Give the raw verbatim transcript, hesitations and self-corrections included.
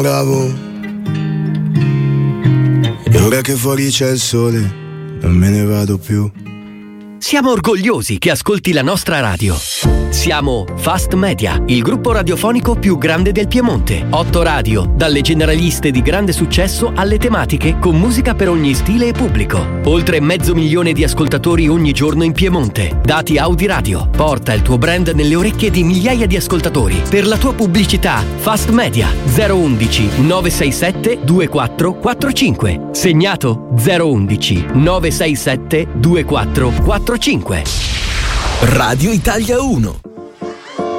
Bravo. E ora che fuori c'è il sole, non me ne vado più. Siamo orgogliosi che ascolti la nostra radio. Siamo Fast Media, il gruppo radiofonico più grande del Piemonte. Otto radio, dalle generaliste di grande successo alle tematiche con musica per ogni stile e pubblico. Oltre mezzo milione di ascoltatori ogni giorno in Piemonte. Dati Audi Radio. Porta il tuo brand nelle orecchie di migliaia di ascoltatori. Per la tua pubblicità, Fast Media zero undici nove sei sette due quattro quattro cinque. Segnato zero undici nove sei sette due quattro quattro cinque. Radio Italia uno.